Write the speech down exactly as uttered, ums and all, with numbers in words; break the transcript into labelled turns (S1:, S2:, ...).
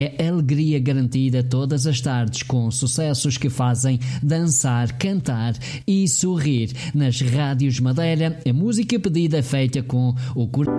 S1: É alegria garantida todas as tardes, com sucessos que fazem dançar, cantar e sorrir. Nas rádios Madeira, a música pedida é feita com o